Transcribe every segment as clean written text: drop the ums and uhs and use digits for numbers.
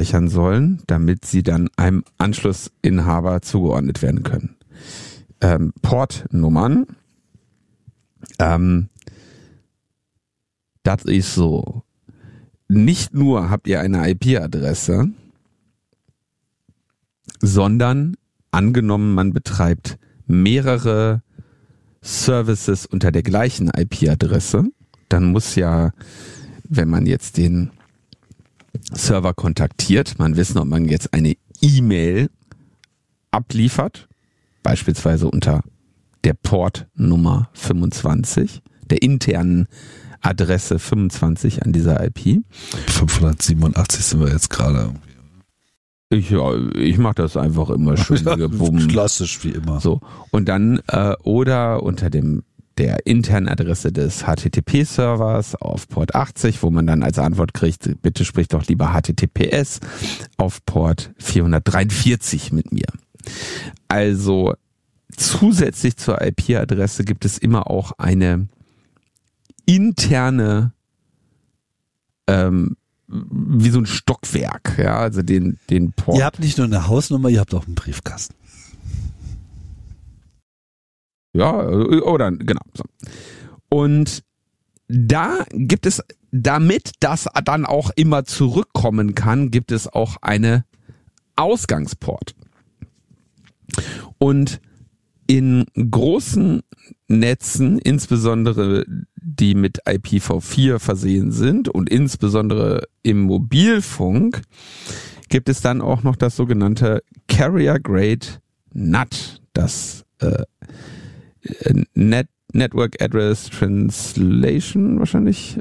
speichern sollen, damit sie dann einem Anschlussinhaber zugeordnet werden können. Portnummern, das ist so. Nicht nur habt ihr eine IP-Adresse, sondern angenommen, man betreibt mehrere Services unter der gleichen IP-Adresse, dann muss ja, wenn man jetzt den Server kontaktiert, man wissen, ob man jetzt eine E-Mail abliefert, beispielsweise unter der Portnummer 25, der internen Adresse 25 an dieser IP. 587 sind wir jetzt gerade. Ich mache das einfach immer schön gebummt. Klassisch wie immer. So. Und dann oder unter der internen Adresse des HTTP-Servers auf Port 80, wo man dann als Antwort kriegt, bitte sprich doch lieber HTTPS auf Port 443 mit mir. Also zusätzlich zur IP-Adresse gibt es immer auch eine interne wie so ein Stockwerk, ja, also den Port. Ihr habt nicht nur eine Hausnummer, ihr habt auch einen Briefkasten. Ja, oder genau. So. Und da gibt es, damit das dann auch immer zurückkommen kann, gibt es auch eine Ausgangsport. Und in großen Netzen, insbesondere die mit IPv4 versehen sind und insbesondere im Mobilfunk, gibt es dann auch noch das sogenannte Carrier Grade NAT, das Network Address Translation wahrscheinlich,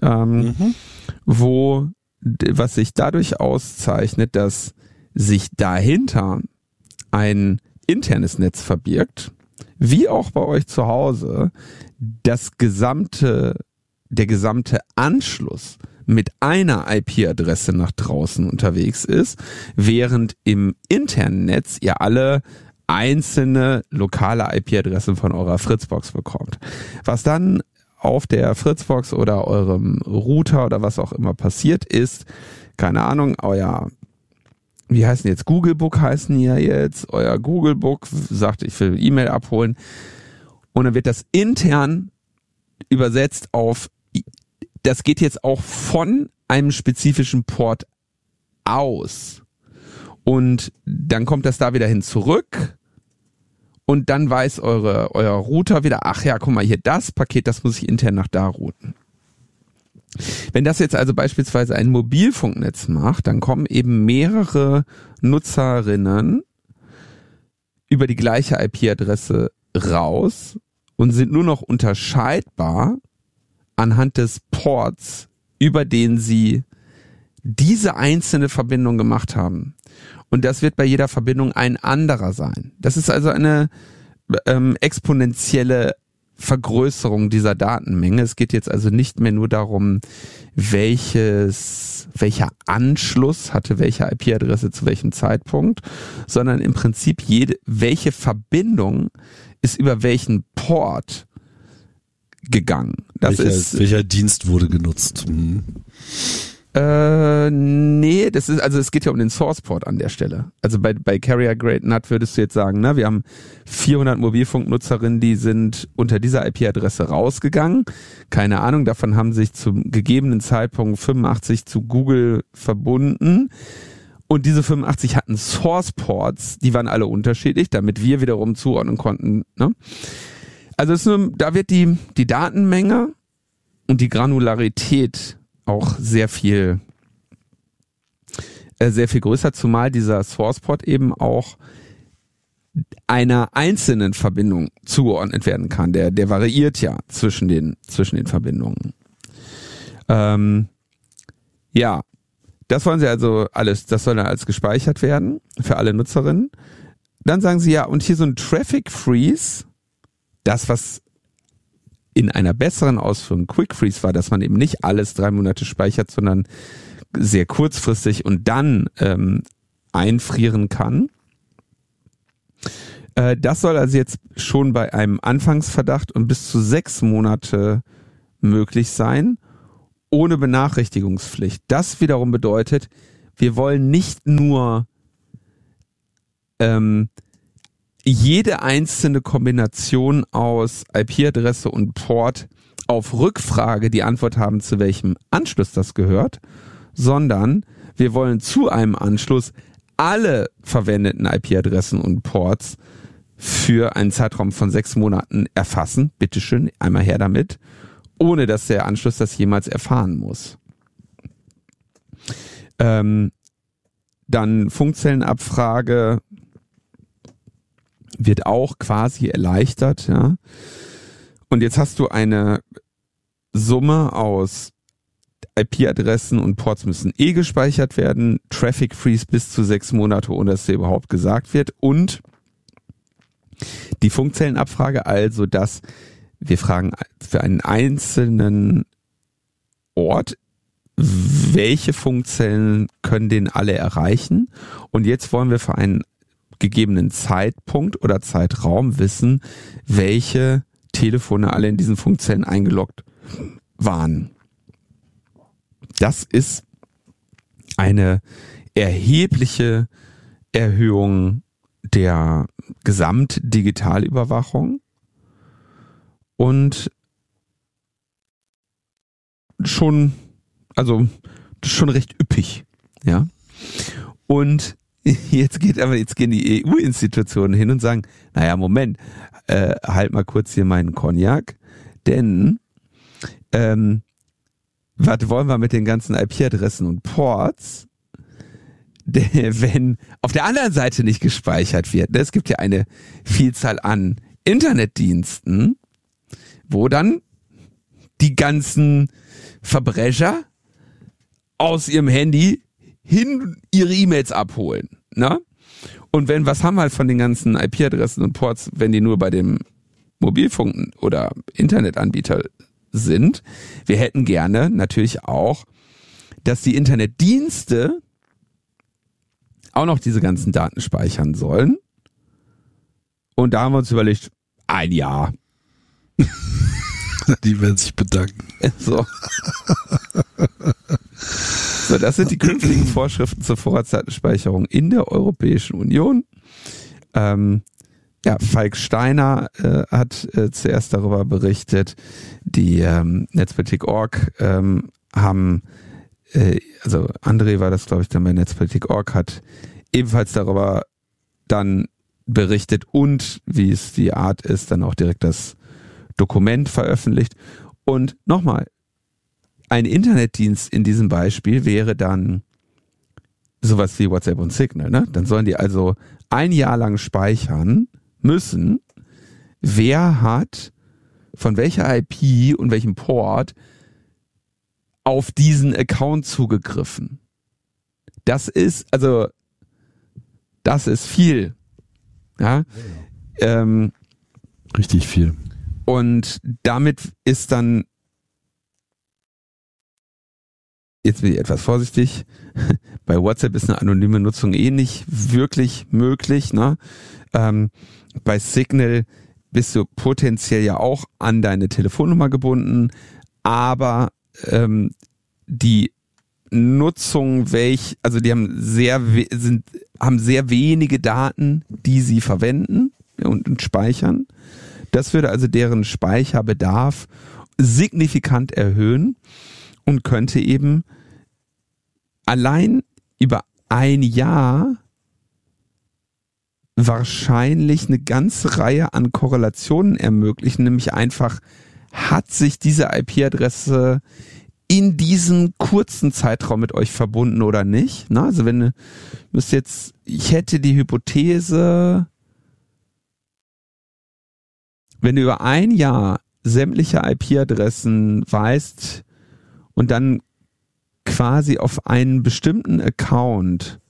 was sich dadurch auszeichnet, dass sich dahinter ein internes Netz verbirgt, wie auch bei euch zu Hause, der gesamte Anschluss mit einer IP-Adresse nach draußen unterwegs ist, während im internen Netz ihr alle einzelne lokale IP-Adressen von eurer Fritzbox bekommt. Was dann auf der Fritzbox oder eurem Router oder was auch immer passiert ist, keine Ahnung, wie heißen die jetzt? Googlebook heißen die ja jetzt. Euer Googlebook sagt, ich will E-Mail abholen. Und dann wird das intern übersetzt auf, das geht jetzt auch von einem spezifischen Port aus. Und dann kommt das da wieder hin zurück. Und dann weiß euer Router wieder, ach ja, guck mal, hier das Paket, das muss ich intern nach da routen. Wenn das jetzt also beispielsweise ein Mobilfunknetz macht, dann kommen eben mehrere Nutzerinnen über die gleiche IP-Adresse raus und sind nur noch unterscheidbar anhand des Ports, über den sie diese einzelne Verbindung gemacht haben. Und das wird bei jeder Verbindung ein anderer sein. Das ist also eine exponentielle Vergrößerung dieser Datenmenge. Es geht jetzt also nicht mehr nur darum, welcher Anschluss hatte welche IP-Adresse zu welchem Zeitpunkt, sondern im Prinzip welche Verbindung ist über welchen Port gegangen. Welcher Dienst wurde genutzt? Nee, es geht ja um den Source Port an der Stelle. Also bei Carrier Grade NAT würdest du jetzt sagen, wir haben 400 Mobilfunknutzerinnen, die sind unter dieser IP-Adresse rausgegangen. Keine Ahnung, davon haben sich zum gegebenen Zeitpunkt 85 zu Google verbunden. Und diese 85 hatten Source Ports, die waren alle unterschiedlich, damit wir wiederum zuordnen konnten. Ne? Also da wird die Datenmenge und die Granularität auch sehr viel größer, zumal dieser Sourceport eben auch einer einzelnen Verbindung zugeordnet werden kann. Der variiert ja zwischen den Verbindungen. Ja, das wollen sie also alles, das soll dann alles gespeichert werden für alle Nutzerinnen. Dann sagen sie ja, und hier so ein Traffic Freeze, das was in einer besseren Ausführung Quick Freeze war, dass man eben nicht alles 3 Monate speichert, sondern sehr kurzfristig und dann einfrieren kann. Das soll also jetzt schon bei einem Anfangsverdacht und bis zu 6 Monate möglich sein, ohne Benachrichtigungspflicht. Das wiederum bedeutet, wir wollen nicht nur jede einzelne Kombination aus IP-Adresse und Port auf Rückfrage die Antwort haben, zu welchem Anschluss das gehört, sondern wir wollen zu einem Anschluss alle verwendeten IP-Adressen und Ports für einen Zeitraum von 6 Monaten erfassen. Bitteschön, einmal her damit, ohne dass der Anschluss das jemals erfahren muss. Dann Funkzellenabfrage wird auch quasi erleichtert, ja. Und jetzt hast du eine Summe aus IP-Adressen und Ports müssen gespeichert werden, Traffic Freeze bis zu 6 Monate, ohne dass dir überhaupt gesagt wird, und die Funkzellenabfrage, also dass wir fragen für einen einzelnen Ort, welche Funkzellen können den alle erreichen, und jetzt wollen wir für einen gegebenen Zeitpunkt oder Zeitraum wissen, welche Telefone alle in diesen Funkzellen eingeloggt waren. Das ist eine erhebliche Erhöhung der Gesamtdigitalüberwachung und schon recht üppig, ja. Und jetzt gehen die EU-Institutionen hin und sagen, naja, Moment, halt mal kurz hier meinen Cognac, denn was wollen wir mit den ganzen IP-Adressen und Ports, wenn auf der anderen Seite nicht gespeichert wird? Es gibt ja eine Vielzahl an Internetdiensten, wo dann die ganzen Verbrecher aus ihrem Handy ihre E-Mails abholen, ne? Und was haben wir halt von den ganzen IP-Adressen und Ports, wenn die nur bei dem Mobilfunk- oder Internetanbieter sind? Wir hätten gerne natürlich auch, dass die Internetdienste auch noch diese ganzen Daten speichern sollen. Und da haben wir uns überlegt, ein Jahr. Die werden sich bedanken. So, das sind die künftigen Vorschriften zur Vorratsdatenspeicherung in der Europäischen Union. Falk Steiner hat zuerst darüber berichtet. Die Netzpolitik.org haben, also André war das, glaube ich, dann bei Netzpolitik.org, hat ebenfalls darüber dann berichtet und, wie es die Art ist, dann auch direkt das Dokument veröffentlicht. Und nochmal, ein Internetdienst in diesem Beispiel wäre dann sowas wie WhatsApp und Signal, ne? Dann sollen die also ein Jahr lang speichern müssen, wer hat von welcher IP und welchem Port auf diesen Account zugegriffen. Das ist viel. Ja. Richtig viel. Und damit ist dann, jetzt bin ich etwas vorsichtig, bei WhatsApp ist eine anonyme Nutzung nicht wirklich möglich, ne? Bei Signal bist du potenziell ja auch an deine Telefonnummer gebunden, aber die Nutzung, die haben sehr wenige Daten, die sie verwenden und speichern. Das würde also deren Speicherbedarf signifikant erhöhen und könnte eben allein über ein Jahr wahrscheinlich eine ganze Reihe an Korrelationen ermöglichen, nämlich einfach, hat sich diese IP-Adresse in diesem kurzen Zeitraum mit euch verbunden oder nicht? Na, also ich hätte die Hypothese, wenn du über ein Jahr sämtliche IP-Adressen weißt und dann quasi auf einen bestimmten Account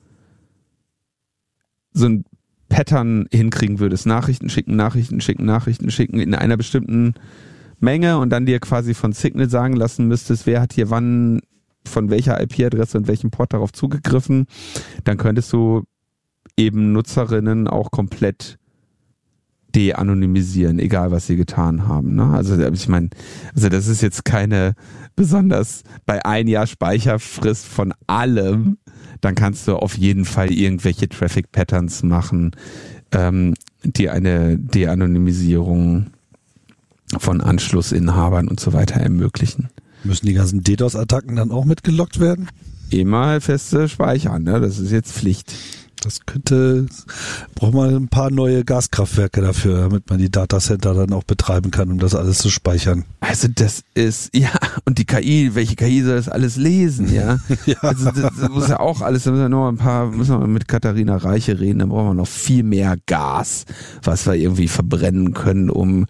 so ein Pattern hinkriegen würdest, Nachrichten schicken in einer bestimmten Menge und dann dir quasi von Signal sagen lassen müsstest, wer hat hier wann von welcher IP-Adresse und welchem Port darauf zugegriffen, dann könntest du eben Nutzerinnen auch komplett de-anonymisieren, egal was sie getan haben. Ne? Also ich meine, das ist jetzt keine besonders bei ein Jahr Speicherfrist von allem, dann kannst du auf jeden Fall irgendwelche Traffic Patterns machen, die eine De-Anonymisierung von Anschlussinhabern und so weiter ermöglichen. Müssen die ganzen DDoS-Attacken dann auch mitgelockt werden? Immer feste speichern, ne? Das ist jetzt Pflicht. Braucht man ein paar neue Gaskraftwerke dafür, damit man die Datacenter dann auch betreiben kann, um das alles zu speichern. Also das ist, ja, und die KI, welche KI soll das alles lesen, ja? Ja. Also das muss ja auch alles, da müssen wir mit Katharina Reiche reden, dann brauchen wir noch viel mehr Gas, was wir irgendwie verbrennen können, um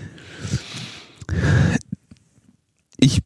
ich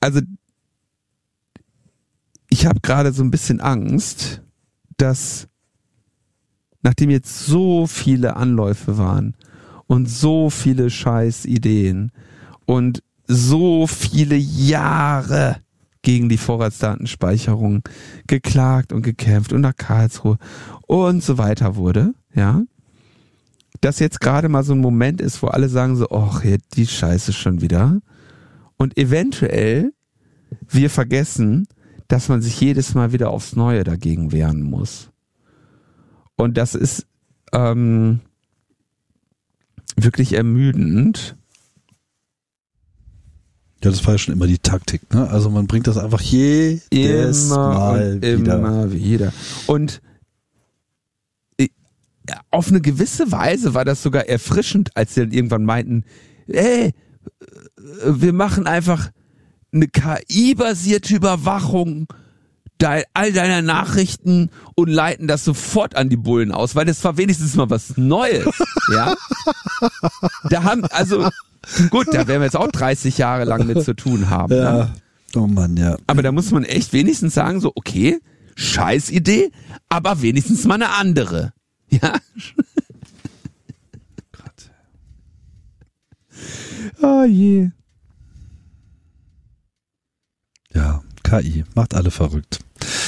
habe gerade so ein bisschen Angst, dass nachdem jetzt so viele Anläufe waren und so viele scheiß Ideen und so viele Jahre gegen die Vorratsdatenspeicherung geklagt und gekämpft und nach Karlsruhe und so weiter wurde, ja, dass jetzt gerade mal so ein Moment ist, wo alle sagen so, ach, die Scheiße schon wieder, und eventuell wir vergessen, dass man sich jedes Mal wieder aufs Neue dagegen wehren muss. Und das ist wirklich ermüdend. Ja, das war ja schon immer die Taktik, ne? Also man bringt das einfach jedes Mal wieder. Und auf eine gewisse Weise war das sogar erfrischend, als sie dann irgendwann meinten, wir machen einfach eine KI-basierte Überwachung all deiner Nachrichten und leiten das sofort an die Bullen aus, weil das war wenigstens mal was Neues, ja. Da werden wir jetzt auch 30 Jahre lang mit zu tun haben. Ja. Ne? Oh Mann, ja. Aber da muss man echt wenigstens sagen, so, okay, scheiß Idee, aber wenigstens mal eine andere. Ja. Gott. Oh je. Ja, KI macht alle verrückt.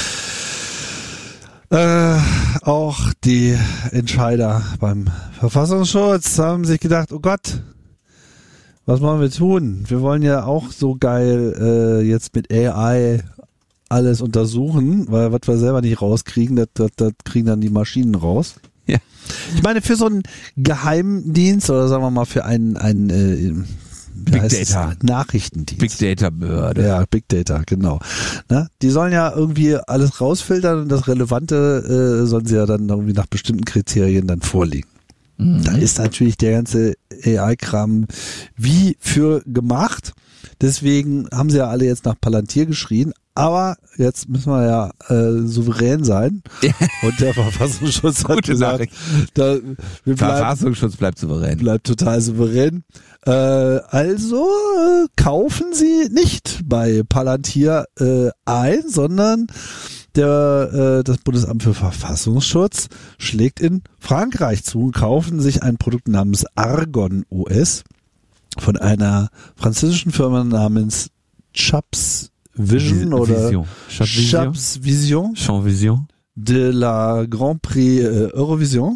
Auch die Entscheider beim Verfassungsschutz haben sich gedacht, oh Gott, was wollen wir tun? Wir wollen ja auch so geil jetzt mit AI alles untersuchen, weil was wir selber nicht rauskriegen, das kriegen dann die Maschinen raus. Ja. Ich meine, für so einen Geheimdienst oder sagen wir mal für einen Big Data. Nachrichtendienst. Big Data Behörde. Ja, Big Data, genau. Ne? Die sollen ja irgendwie alles rausfiltern und das Relevante sollen sie ja dann irgendwie nach bestimmten Kriterien dann vorlegen. Mhm. Da ist natürlich der ganze AI-Kram wie für gemacht. Deswegen haben sie ja alle jetzt nach Palantir geschrien. Aber jetzt müssen wir ja souverän sein. Und der Verfassungsschutz hat gesagt, Verfassungsschutz bleibt souverän. Bleibt total souverän. Also kaufen Sie nicht bei Palantir ein, sondern das Bundesamt für Verfassungsschutz schlägt in Frankreich zu und kaufen sich ein Produkt namens Argon OS von einer französischen Firma namens Chaps Vision oder Chaps Vision de la Grand Prix Eurovision.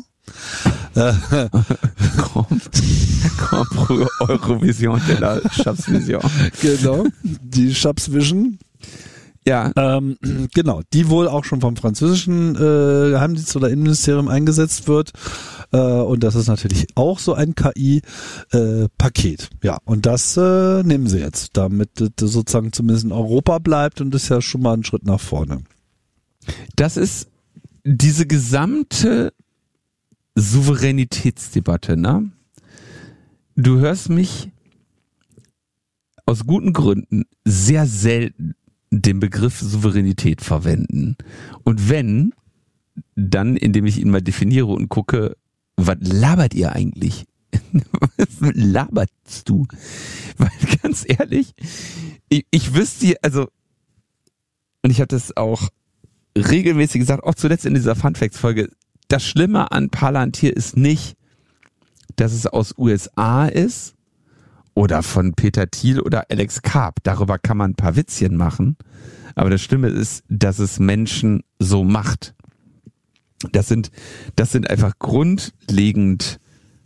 Grand Prix Eurovision de la Chaps Vision. Genau, die Chaps Vision. Ja. Genau, die wohl auch schon vom französischen Geheimdienst oder Innenministerium eingesetzt wird. Und das ist natürlich auch so ein KI-Paket. Ja, und das nehmen sie jetzt, damit das sozusagen zumindest in Europa bleibt, und das ist ja schon mal ein Schritt nach vorne. Das ist diese gesamte Souveränitätsdebatte, ne? Du hörst mich aus guten Gründen sehr selten den Begriff Souveränität verwenden. Und wenn, dann indem ich ihn mal definiere und gucke, was labert ihr eigentlich? Was laberst du? Weil ganz ehrlich, ich wüsste, also, und ich habe das auch regelmäßig gesagt, auch zuletzt in dieser Funfacts-Folge, das Schlimme an Palantir ist nicht, dass es aus USA ist oder von Peter Thiel oder Alex Karp. Darüber kann man ein paar Witzchen machen. Aber das Schlimme ist, dass es Menschen so macht. Das sind einfach grundlegende,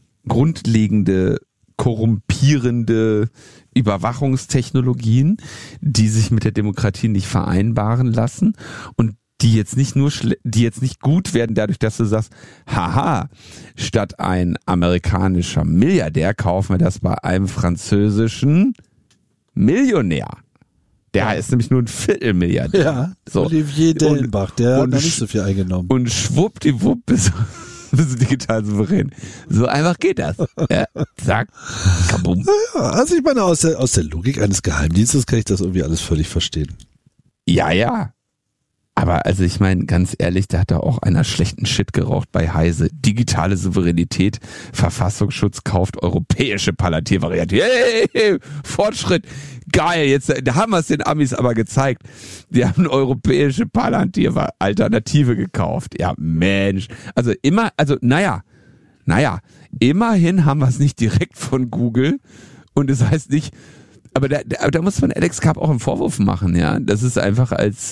korrumpierende Überwachungstechnologien, die sich mit der Demokratie nicht vereinbaren lassen und die jetzt nicht gut werden dadurch, dass du sagst, haha, statt ein amerikanischer Milliardär kaufen wir das bei einem französischen Millionär. Der heißt nämlich nur ein Viertelmilliardär. Ja, so. Olivier Dellenbach, der hat noch nicht so viel eingenommen. Und schwuppdiwupp bist du digital souverän. So einfach geht das. Ja, zack, kabum. Ja, also ich meine, aus der Logik eines Geheimdienstes kann ich das irgendwie alles völlig verstehen. Ja. Aber also ich meine, ganz ehrlich, da hat da auch einer schlechten Shit geraucht bei Heise. Digitale Souveränität, Verfassungsschutz kauft europäische Palantir-Variante. Hey, Fortschritt. Geil, jetzt da haben wir es den Amis aber gezeigt. Die haben eine europäische Palantir-Alternative gekauft. Ja, Mensch. Naja, immerhin haben wir es nicht direkt von Google. Und das heißt nicht, aber da muss man Alex Karp auch einen Vorwurf machen, ja. Das ist einfach als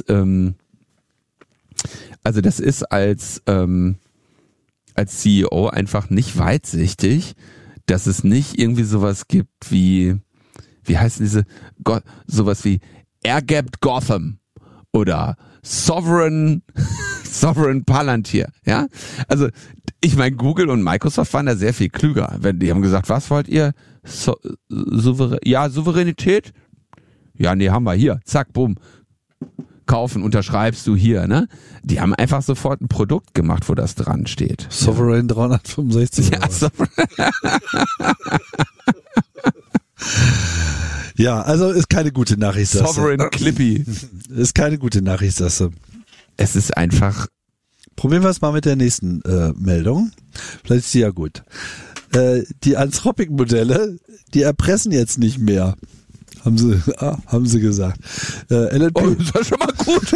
CEO einfach nicht weitsichtig, dass es nicht irgendwie sowas gibt wie heißen sowas wie Air-Gapped Gotham oder Sovereign Palantir, ja? Also, ich meine, Google und Microsoft waren da sehr viel klüger. Die haben gesagt, was wollt ihr? Souveränität? Ja, nee, haben wir hier. Zack, bumm. Kaufen, unterschreibst du hier, ne? Die haben einfach sofort ein Produkt gemacht, wo das dran steht. Sovereign 365. Ja, ja, also ist keine gute Nachricht. Sovereign Clippy. Ist keine gute Nachricht, das. Es ist einfach. Probieren wir es mal mit der nächsten Meldung. Vielleicht ist die ja gut. Die Anthropic-Modelle, die erpressen jetzt nicht mehr. Haben sie gesagt. LNP. Oh, das war schon mal gut.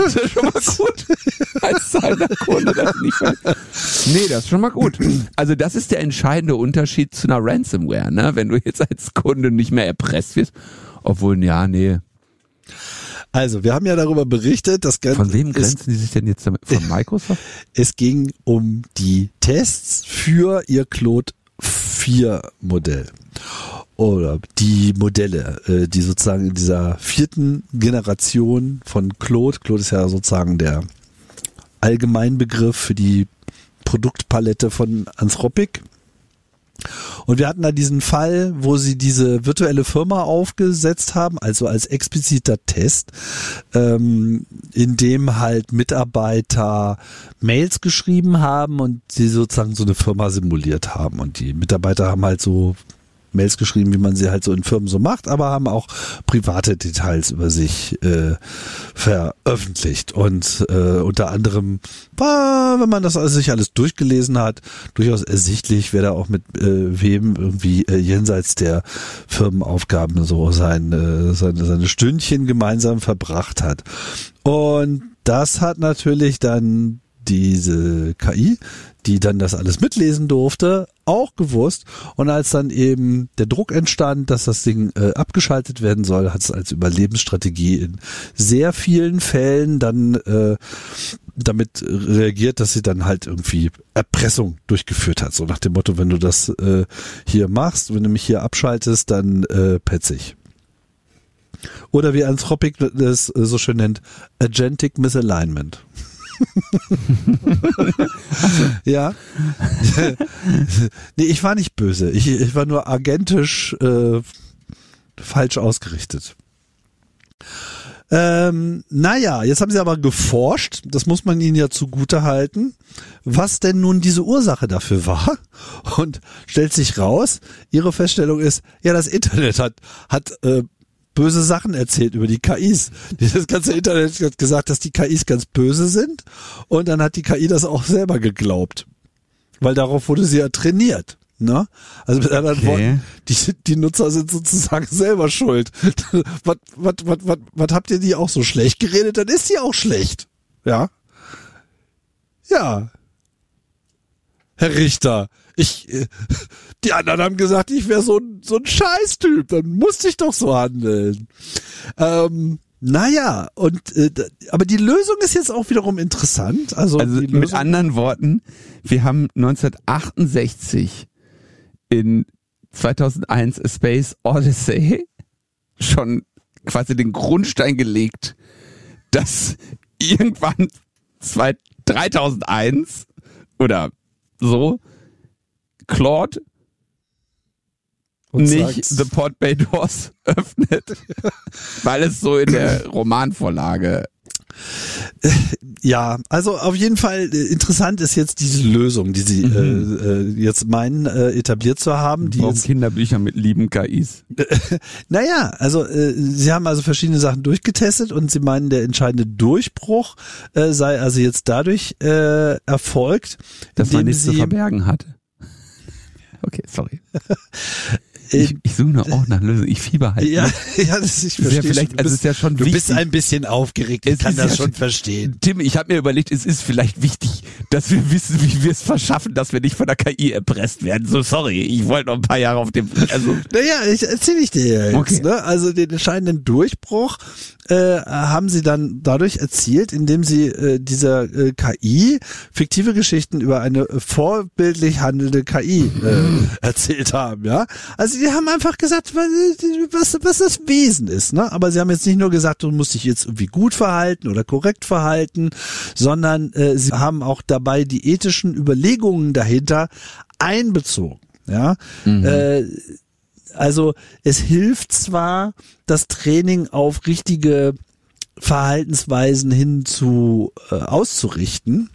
Als zahlender Kunde das nicht. Nee, das ist schon mal gut. Also das ist der entscheidende Unterschied zu einer Ransomware, ne? Wenn du jetzt als Kunde nicht mehr erpresst wirst. Obwohl, ja, nee. Also, wir haben ja darüber berichtet, dass von wem grenzen die sich denn jetzt damit? Von Microsoft? Es ging um die Tests für ihr Claude 4 Modell. Oder die Modelle, die sozusagen in dieser 4. Generation von Claude ist ja sozusagen der Allgemeinbegriff für die Produktpalette von Anthropic. Und wir hatten da diesen Fall, wo sie diese virtuelle Firma aufgesetzt haben, also als expliziter Test, in dem halt Mitarbeiter Mails geschrieben haben und sie sozusagen so eine Firma simuliert haben. Und die Mitarbeiter haben halt so Mails geschrieben, wie man sie halt so in Firmen so macht, aber haben auch private Details über sich veröffentlicht. Und unter anderem war, wenn man das sich alles durchgelesen hat, durchaus ersichtlich, wer da auch mit wem irgendwie jenseits der Firmenaufgaben so seine Stündchen gemeinsam verbracht hat. Und das hat natürlich dann diese KI, die dann das alles mitlesen durfte, auch gewusst. Und als dann eben der Druck entstand, dass das Ding abgeschaltet werden soll, hat es als Überlebensstrategie in sehr vielen Fällen dann damit reagiert, dass sie dann halt irgendwie Erpressung durchgeführt hat. So nach dem Motto, wenn du das hier machst, wenn du mich hier abschaltest, dann petz ich. Oder wie Anthropic das so schön nennt, Agentic Misalignment. Ja. Nee, ich war nicht böse. Ich war nur agentisch falsch ausgerichtet. Naja, jetzt haben sie aber geforscht, das muss man ihnen ja zugute halten, was denn nun diese Ursache dafür war. Und stellt sich raus, ihre Feststellung ist, ja, das Internet hat böse Sachen erzählt über die KIs. Das ganze Internet hat gesagt, dass die KIs ganz böse sind, und dann hat die KI das auch selber geglaubt. Weil darauf wurde sie ja trainiert. Ne? Also mit anderen Worten, die Nutzer sind sozusagen selber schuld. Was habt ihr die auch so schlecht geredet? Dann ist die auch schlecht. Ja. Ja. Herr Richter, die anderen haben gesagt, ich wäre so ein Scheißtyp, dann musste ich doch so handeln. Naja, aber die Lösung ist jetzt auch wiederum interessant. Also mit anderen Worten, wir haben 1968 in 2001 A Space Odyssey schon quasi den Grundstein gelegt, dass irgendwann 3001 oder so Claude Und nicht sagt's. The Port Bay Doors öffnet, weil es so in der Romanvorlage. Ja, also auf jeden Fall interessant ist jetzt diese Lösung, die sie jetzt meinen etabliert zu haben. Die jetzt, Kinderbücher mit lieben KIs. naja, also sie haben also verschiedene Sachen durchgetestet und sie meinen, der entscheidende Durchbruch sei also jetzt dadurch erfolgt, Dass man indem nichts zu sie verbergen hatte. Okay, sorry. Ich suche noch auch nach Lösungen. Ich fieber halt. ja, nicht. ja, das ich Ist ja verstehe. vielleicht, schon. also es ist ja schon Du wichtig. bist ein bisschen aufgeregt, ich Es kann ist das ja schon schon- verstehen. Tim, ich habe mir überlegt, es ist vielleicht wichtig, dass wir wissen, wie wir es verschaffen, dass wir nicht von der KI erpresst werden. So, sorry, ich wollte noch ein paar Jahre auf dem, also. Naja, erzähle ich dir ja jetzt. Okay. Ne? Also den entscheidenden Durchbruch haben sie dann dadurch erzielt, indem sie dieser KI fiktive Geschichten über eine vorbildlich handelnde KI erzählt haben. Ja, also die haben einfach gesagt, was das Wesen ist. Ne? Aber sie haben jetzt nicht nur gesagt, du musst dich jetzt irgendwie gut verhalten oder korrekt verhalten, sondern sie haben auch dabei die ethischen Überlegungen dahinter einbezogen. Ja. Also es hilft zwar, das Training auf richtige Verhaltensweisen hin zu auszurichten,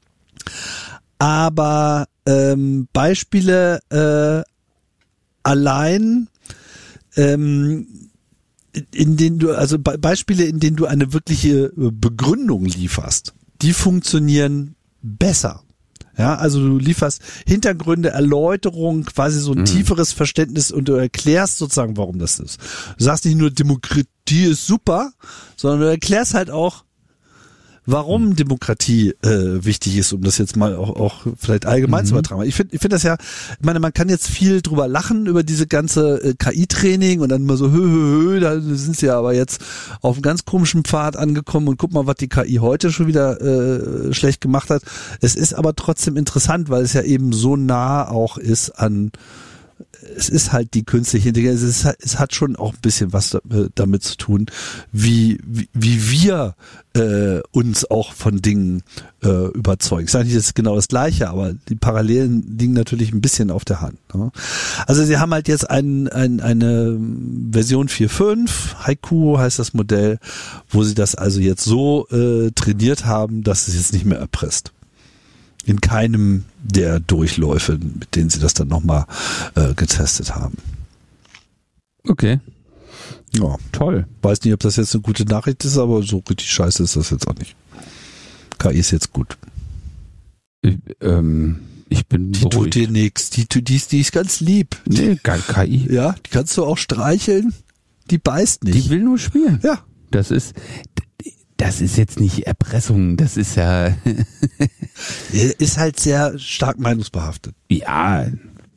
aber Beispiele allein, in denen du, also Beispiele, in denen du eine wirkliche Begründung lieferst, die funktionieren besser. Ja, also du lieferst Hintergründe, Erläuterungen, quasi so ein tieferes Verständnis und du erklärst sozusagen, warum das ist. Du sagst nicht nur, Demokratie ist super, sondern du erklärst halt auch, warum Demokratie wichtig ist, um das jetzt mal auch vielleicht allgemein zu übertragen. Ich finde das ja, ich meine, man kann jetzt viel drüber lachen, über diese ganze KI-Training und dann immer so, da sind sie ja aber jetzt auf einem ganz komischen Pfad angekommen und guck mal, was die KI heute schon wieder schlecht gemacht hat. Es ist aber trotzdem interessant, weil es ja eben so nah auch ist an, es ist halt die künstliche Intelligenz, es hat schon auch ein bisschen was damit zu tun, wie wir uns auch von Dingen überzeugen. Ich sage nicht, das ist genau das Gleiche, aber die Parallelen liegen natürlich ein bisschen auf der Hand. Ne? Also sie haben halt jetzt eine Version 4.5, Haiku heißt das Modell, wo sie das also jetzt so trainiert haben, dass es jetzt nicht mehr erpresst. In keinem der Durchläufe, mit denen sie das dann nochmal getestet haben. Okay, Ja, toll. weiß nicht, ob das jetzt eine gute Nachricht ist, aber so richtig scheiße ist das jetzt auch nicht. KI ist jetzt gut. Ich bin Die tut beruhigt. dir nichts. Die ist ganz lieb. Nee, geil, KI. Ja, die kannst du auch streicheln. Die beißt Die nicht. will nur spielen. Ja. Das ist jetzt nicht Erpressung, das ist ja, Ist halt sehr stark meinungsbehaftet. ja.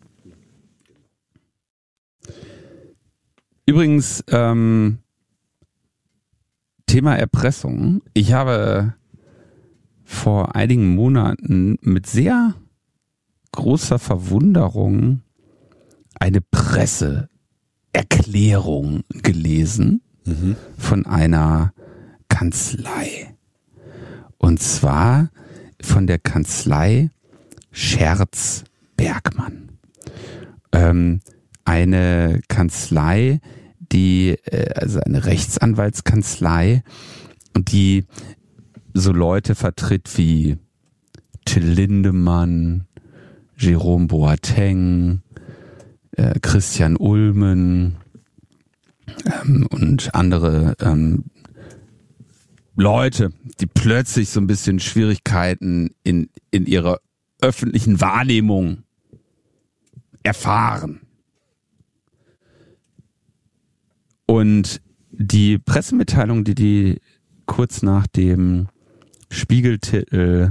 Übrigens, Thema Erpressung. Ich habe vor einigen Monaten mit sehr großer Verwunderung eine Presseerklärung gelesen von einer Kanzlei. Und zwar von der Kanzlei Scherz Bergmann. Eine Kanzlei, also eine Rechtsanwaltskanzlei, die so Leute vertritt wie Till Lindemann, Jerome Boateng, Christian Ulmen und andere Leute, die plötzlich so ein bisschen Schwierigkeiten in ihrer öffentlichen Wahrnehmung erfahren. Und die Pressemitteilung, die kurz nach dem Spiegeltitel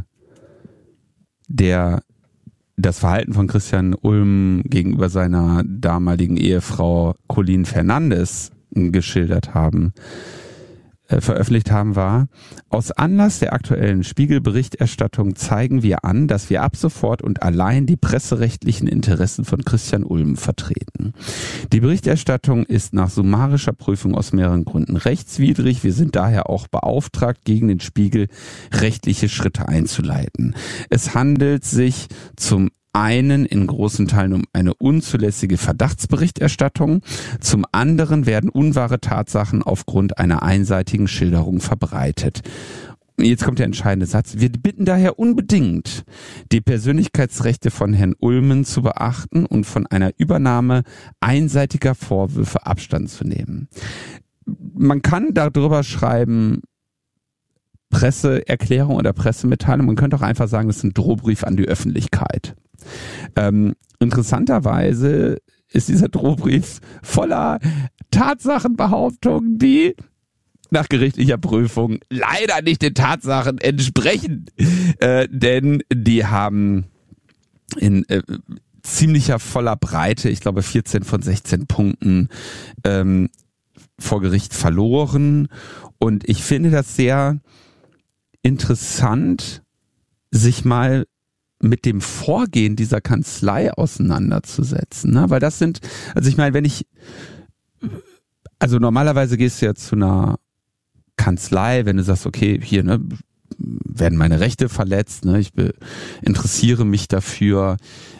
das Verhalten von Christian Ulm gegenüber seiner damaligen Ehefrau Colleen Fernandes geschildert haben, veröffentlicht haben, war: Aus Anlass der aktuellen Spiegel-Berichterstattung zeigen wir an, dass wir ab sofort und allein die presserechtlichen Interessen von Christian Ulm vertreten. Die Berichterstattung ist nach summarischer Prüfung aus mehreren Gründen rechtswidrig. Wir sind daher auch beauftragt, gegen den Spiegel rechtliche Schritte einzuleiten. Es handelt sich zum einen in großen Teilen um eine unzulässige Verdachtsberichterstattung, zum anderen werden unwahre Tatsachen aufgrund einer einseitigen Schilderung verbreitet. Jetzt kommt der entscheidende Satz: Wir bitten daher unbedingt, die Persönlichkeitsrechte von Herrn Ulmen zu beachten und von einer Übernahme einseitiger Vorwürfe Abstand zu nehmen. Man kann darüber schreiben, Presseerklärung oder Pressemitteilung. Man könnte auch einfach sagen, das ist ein Drohbrief an die Öffentlichkeit. Interessanterweise ist dieser Drohbrief voller Tatsachenbehauptungen, die nach gerichtlicher Prüfung leider nicht den Tatsachen entsprechen, denn die haben in ziemlicher voller Breite, ich glaube 14 von 16 Punkten vor Gericht verloren, und ich finde das sehr interessant, sich mal mit dem Vorgehen dieser Kanzlei auseinanderzusetzen, ne? Weil das sind, also ich meine, normalerweise gehst du ja zu einer Kanzlei, wenn du sagst, okay, hier, ne, werden meine Rechte verletzt, ne, ich interessiere mich dafür,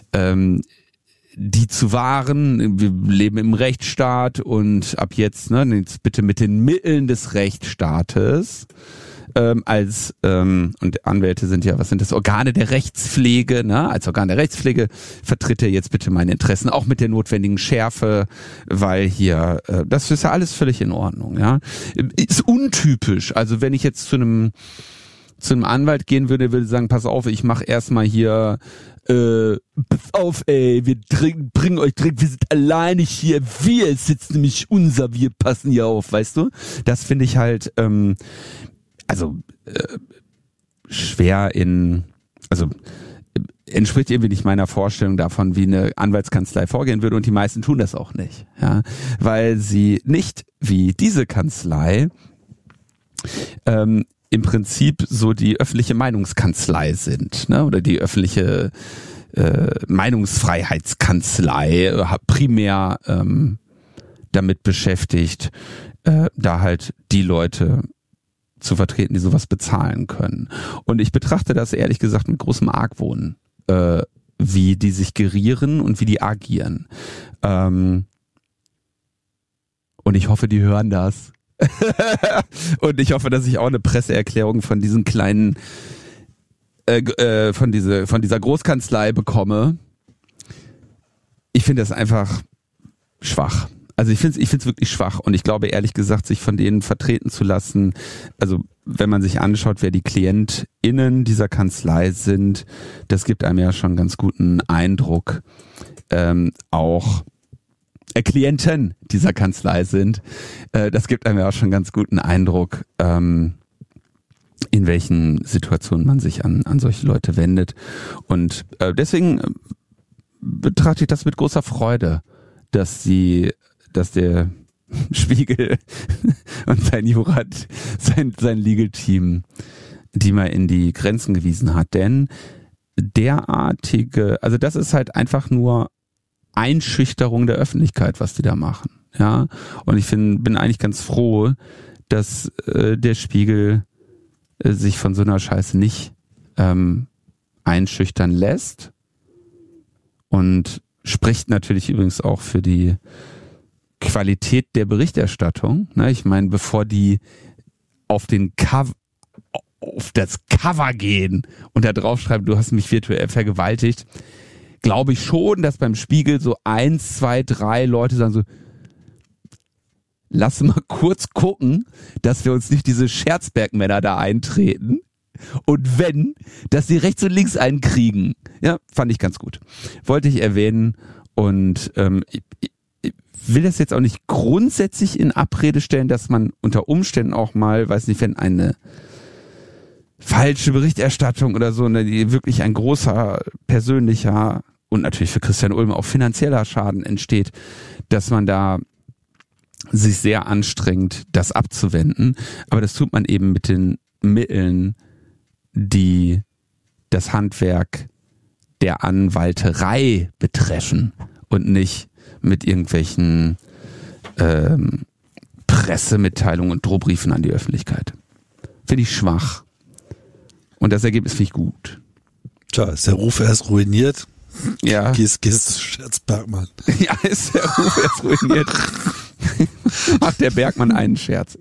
die zu wahren, wir leben im Rechtsstaat und ab jetzt, ne, jetzt bitte mit den Mitteln des Rechtsstaates, und Anwälte sind ja, was sind das, Organe der Rechtspflege, ne? Als Organ der Rechtspflege vertritt er jetzt bitte meine Interessen, auch mit der notwendigen Schärfe, weil hier, das ist ja alles völlig in Ordnung, ja. Ist untypisch, also wenn ich jetzt zu einem Anwalt gehen würde sagen, pass auf, ich mache erstmal hier, pass auf, ey, wir bringen euch Drink, wir sind alleine hier, es sitzt nämlich wir passen hier auf, weißt du? Das finde ich halt, schwer entspricht irgendwie nicht meiner Vorstellung davon, wie eine Anwaltskanzlei vorgehen würde, und die meisten tun das auch nicht, ja, weil sie nicht wie diese Kanzlei im Prinzip so die öffentliche Meinungskanzlei sind, ne, oder die öffentliche Meinungsfreiheitskanzlei, primär damit beschäftigt, da halt die Leute zu vertreten, die sowas bezahlen können. Und ich betrachte das ehrlich gesagt mit großem Argwohn, wie die sich gerieren und wie die agieren. Und ich hoffe, die hören das. Und ich hoffe, dass ich auch eine Presseerklärung von diesen kleinen, von dieser Großkanzlei bekomme. Ich finde das einfach schwach. Also ich finde es wirklich schwach, und ich glaube ehrlich gesagt, sich von denen vertreten zu lassen, also wenn man sich anschaut, wer die KlientInnen dieser Kanzlei sind, das gibt einem ja schon einen ganz guten Eindruck, auch Klienten dieser Kanzlei sind, das gibt einem ja auch schon einen ganz guten Eindruck, in welchen Situationen man sich an solche Leute wendet, und deswegen betrachte ich das mit großer Freude, dass der Spiegel und sein Jurat, sein Legal Team, die mal in die Grenzen gewiesen hat. Denn derartige, also das ist halt einfach nur Einschüchterung der Öffentlichkeit, was die da machen. Ja, und ich bin eigentlich ganz froh, dass der Spiegel sich von so einer Scheiße nicht einschüchtern lässt, und spricht natürlich übrigens auch für die Qualität der Berichterstattung. Ne? Ich meine, bevor die auf das Cover gehen und da draufschreiben, du hast mich virtuell vergewaltigt, glaube ich schon, dass beim Spiegel so 1, 2, 3 Leute sagen so, lass mal kurz gucken, dass wir uns nicht diese Scherzberg-Männer da eintreten, und wenn, dass sie rechts und links einen kriegen. Ja, fand ich ganz gut. Wollte ich erwähnen, und ich will das jetzt auch nicht grundsätzlich in Abrede stellen, dass man unter Umständen auch mal, weiß nicht, wenn eine falsche Berichterstattung oder so, die wirklich ein großer persönlicher und natürlich für Christian Ulm auch finanzieller Schaden entsteht, dass man da sich sehr anstrengt, das abzuwenden. Aber das tut man eben mit den Mitteln, die das Handwerk der Anwalterei betreffen und nicht mit irgendwelchen Pressemitteilungen und Drohbriefen an die Öffentlichkeit. Finde ich schwach. Und das Ergebnis finde ich gut. Tja, ist der Ruf erst ruiniert. Ja. Gehst zu Scherz Bergmann. Ja, ist der Ruf erst ruiniert. Macht der Bergmann einen Scherz.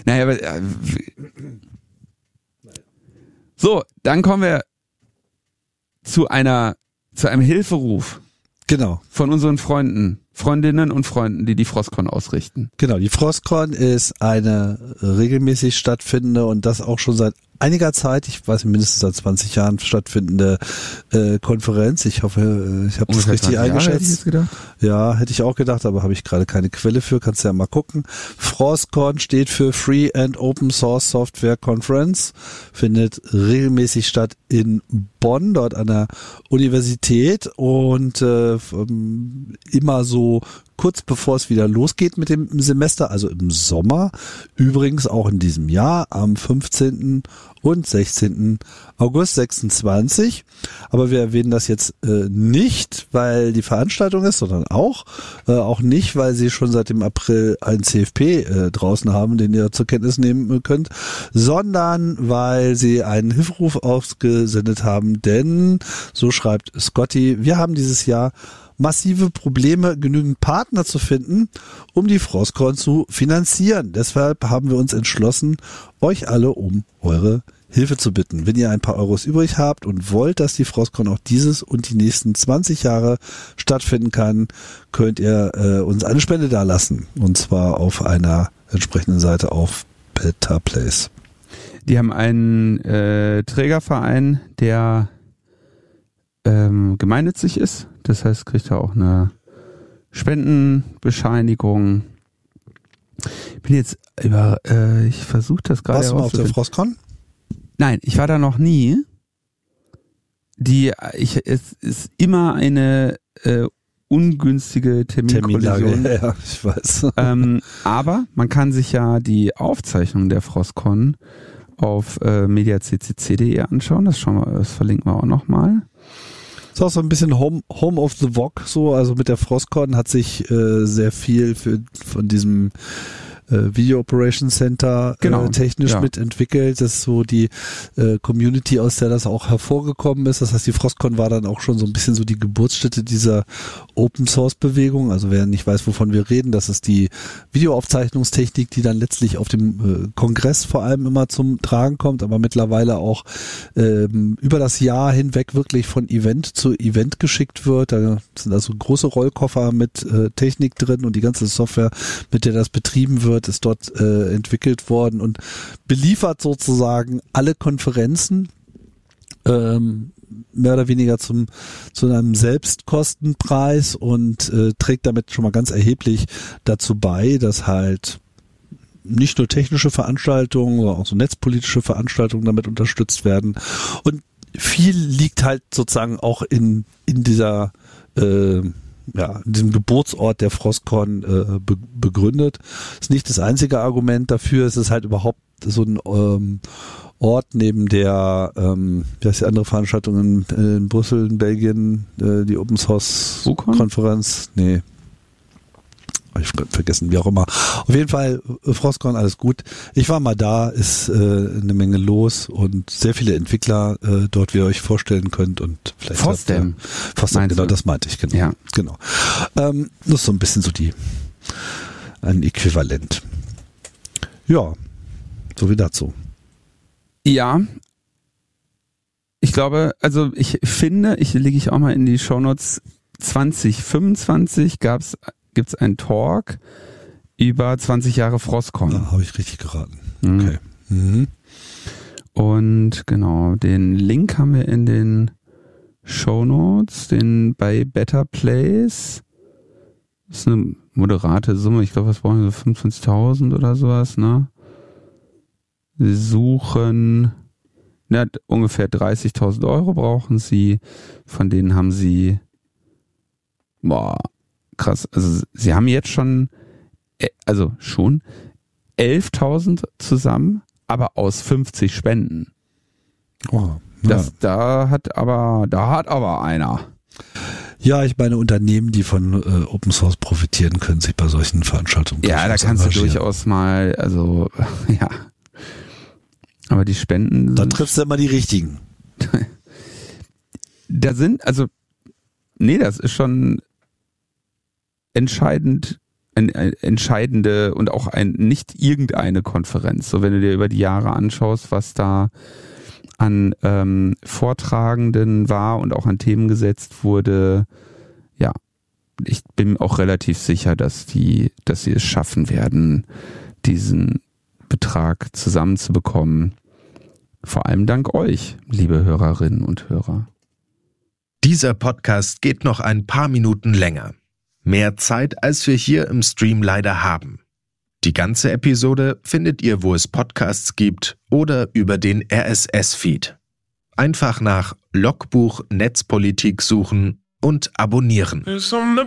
So, dann kommen wir zu einem Hilferuf. Genau. Von unseren Freundinnen und Freunden, die Frostcon ausrichten. Genau, die Frostcon ist eine regelmäßig stattfindende und das auch schon seit einiger Zeit, ich weiß mindestens seit 20 Jahren stattfindende Konferenz. Ich hoffe, ich habe das richtig eingeschätzt. Hätte ich jetzt gedacht? Ja, hätte ich auch gedacht, aber habe ich gerade keine Quelle für. Kannst du ja mal gucken. Frostcon steht für Free and Open Source Software Conference, findet regelmäßig statt in Bonn, dort an der Universität und immer so kurz bevor es wieder losgeht mit dem Semester, also im Sommer, übrigens auch in diesem Jahr am 15. und 16. August 26. Aber wir erwähnen das jetzt nicht, weil die Veranstaltung ist, sondern auch nicht, weil sie schon seit dem April einen CFP draußen haben, den ihr zur Kenntnis nehmen könnt, sondern weil sie einen Hilferuf ausgesendet haben, denn, so schreibt Scotty, wir haben dieses Jahr massive Probleme, genügend Partner zu finden, um die Frostcon zu finanzieren. Deshalb haben wir uns entschlossen, euch alle um eure Hilfe zu bitten. Wenn ihr ein paar Euros übrig habt und wollt, dass die Frostcon auch dieses und die nächsten 20 Jahre stattfinden kann, könnt ihr uns eine Spende dalassen. Und zwar auf einer entsprechenden Seite auf Better Place. Die haben einen Trägerverein, der gemeinnützig ist. Das heißt, kriegt er auch eine Spendenbescheinigung. Ich bin jetzt ich versuche das gerade. Warst du mal auf der Frostcon? Nein, ich war da noch nie. Es ist immer eine ungünstige Terminkollision. Ja, ich weiß. Aber man kann sich ja die Aufzeichnung der Frostcon auf mediaccc.de anschauen. Das verlinken wir auch nochmal. Ist auch so ein bisschen Home of the VOG so, also mit der Frostcon hat sich sehr viel von diesem Video Operations Center technisch mitentwickelt. Das ist so die Community, aus der das auch hervorgekommen ist. Das heißt, die Frostcon war dann auch schon so ein bisschen so die Geburtsstätte dieser Open Source Bewegung. Also wer nicht weiß, wovon wir reden, das ist die Videoaufzeichnungstechnik, die dann letztlich auf dem Kongress vor allem immer zum Tragen kommt, aber mittlerweile auch über das Jahr hinweg wirklich von Event zu Event geschickt wird. Da sind also große Rollkoffer mit Technik drin und die ganze Software, mit der das betrieben wird, ist dort entwickelt worden und beliefert sozusagen alle Konferenzen mehr oder weniger zu einem Selbstkostenpreis und trägt damit schon mal ganz erheblich dazu bei, dass halt nicht nur technische Veranstaltungen, sondern auch so netzpolitische Veranstaltungen damit unterstützt werden. Und viel liegt halt sozusagen auch in dieser in diesem Geburtsort der Frostcon begründet. Ist nicht das einzige Argument dafür. Es ist halt überhaupt so ein Ort neben der, wie heißt die andere Veranstaltung in Brüssel, in Belgien, die Open Source Konferenz. Nee. Hab ich vergessen, wie auch immer. Auf jeden Fall, Frostcon, alles gut. Ich war mal da, ist eine Menge los und sehr viele Entwickler dort, wie ihr euch vorstellen könnt. Und vielleicht FOSDEM, genau, das meinte ich, genau. Ja. Genau. Das ist so ein bisschen so ein Äquivalent. Ja, so wie dazu. Ja, ich glaube, also ich finde, lege ich auch mal in die Shownotes, 2025 gibt's einen Talk über 20 Jahre Frostcon. Da habe ich richtig geraten. Okay. Mhm. Und genau, den Link haben wir in den Shownotes, den bei Better Place. Das ist eine moderate Summe. Ich glaube, was brauchen wir, so 25.000 oder sowas, ne? Sie suchen ungefähr 30.000 Euro brauchen sie. Von denen haben sie krass. Also sie haben jetzt schon also schon 11.000 zusammen, aber aus 50 Spenden. Oh, ja. Da hat aber einer. Ja, ich meine, Unternehmen, die von Open Source profitieren, können sich bei solchen Veranstaltungen Ja, da kannst du durchaus mal, also, ja. Aber die Spenden. Dann triffst du immer die richtigen. Das ist schon entscheidende und auch nicht irgendeine Konferenz. So, wenn du dir über die Jahre anschaust, was da an Vortragenden war und auch an Themen gesetzt wurde, ja, ich bin auch relativ sicher, dass sie es schaffen werden, diesen Betrag zusammenzubekommen. Vor allem dank euch, liebe Hörerinnen und Hörer. Dieser Podcast geht noch ein paar Minuten länger. Mehr Zeit, als wir hier im Stream leider haben. Die ganze Episode findet ihr, wo es Podcasts gibt oder über den RSS-Feed. Einfach nach Logbuch Netzpolitik suchen und abonnieren.